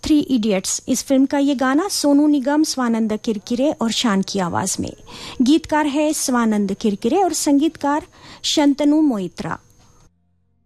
Three idiots इस film का ये गाना सोनू निगम, स्वानंद किरकिरे और शान की आवाज में। गीतकार है स्वानंद किरकिरे और संगीतकार शंतनु मोइत्रा।